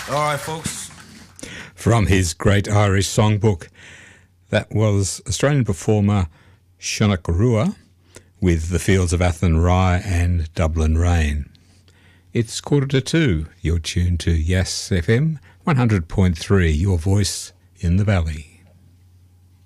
All right, folks. From his great Irish songbook, that was Australian performer Shonach Rua with The Fields of Athenry and Dublin Rain. It's 1:45. You're tuned to Yes FM 100.3, your voice in the valley.